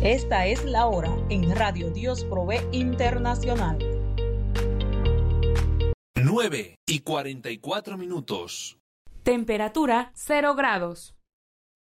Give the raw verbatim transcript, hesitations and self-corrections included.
Esta es la hora en Radio Dios Provee Internacional. nueve y cuarenta y cuatro minutos. Temperatura cero grados.